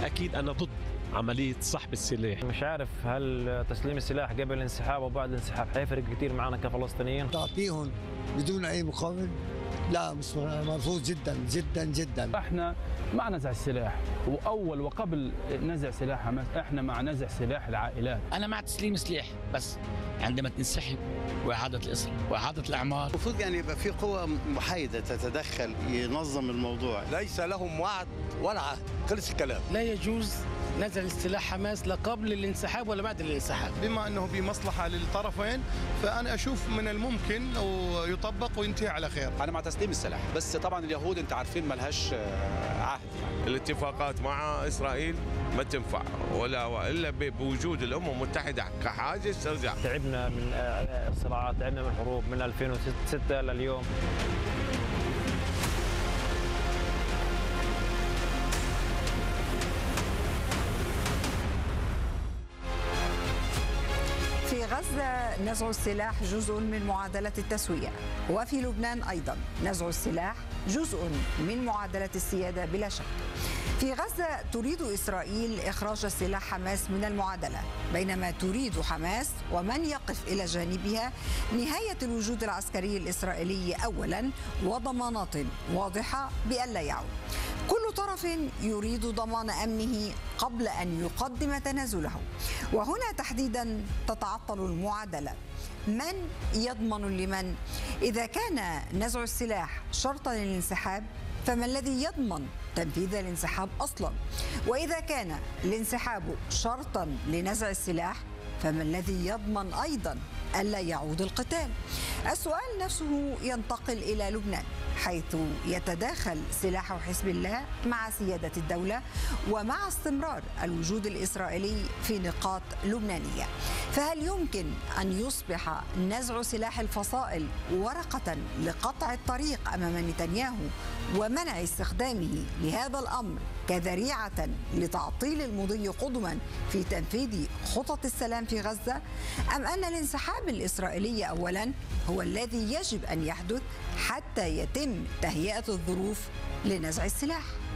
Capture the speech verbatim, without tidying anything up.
بالتأكيد أنا ضد عملية سحب السلاح. مش عارف هل تسليم السلاح قبل الانسحاب وبعد الانسحاب حيفرق كثير معنا كفلسطينيين؟ تعطيهم بدون أي مقابل لا، مش مرفوض جدا جدا جدا. احنا مع نزع السلاح، واول وقبل نزع سلاح حماس احنا مع نزع سلاح العائلات. انا مع تسليم سلاح، بس عندما تنسحب واعاده الاسره واعاده الاعمار. المفروض يعني يبقى في قوى محايده تتدخل ينظم الموضوع. ليس لهم وعد ولا عهد، خلص الكلام. لا يجوز نزل السلاح حماس لا قبل الانسحاب ولا بعد الانسحاب. بما انه بمصلحه للطرفين فانا اشوف من الممكن ويطبق وينتهي على خير. انا مع تسليم السلاح، بس طبعا اليهود انت عارفين ما لهاش عهد. الاتفاقات مع اسرائيل ما تنفع ولا الا بوجود الامم المتحده كحاجز ترجع. تعبنا من الصراعات، تعبنا من الحروب من ألفين وستة لليوم. في غزة نزع السلاح جزء من معادلة التسوية، وفي لبنان أيضا نزع السلاح جزء من معادلة السيادة بلا شك. في غزة تريد إسرائيل إخراج سلاح حماس من المعادلة، بينما تريد حماس ومن يقف إلى جانبها نهاية الوجود العسكري الإسرائيلي أولا وضمانات واضحة بألا يعود. كل طرف يريد ضمان أمنه قبل أن يقدم تنازله، وهنا تحديدا تتعطل المعادلة. من يضمن لمن؟ إذا كان نزع السلاح شرطا للانسحاب فما الذي يضمن تنفيذ الانسحاب أصلا؟ وإذا كان الانسحاب شرطا لنزع السلاح فما الذي يضمن أيضا ألا يعود القتال؟ السؤال نفسه ينتقل إلى لبنان، حيث يتداخل سلاح حزب الله مع سيادة الدولة ومع استمرار الوجود الإسرائيلي في نقاط لبنانية. فهل يمكن أن يصبح نزع سلاح الفصائل ورقة لقطع الطريق أمام نتنياهو ومنع استخدامه لهذا الأمر كذريعة لتعطيل المضي قدما في تنفيذ خطط السلام في غزة؟ أم أن الانسحاب الإسرائيلي أولا هو الذي يجب أن يحدث حتى يتم تهيئة الظروف لنزع السلاح؟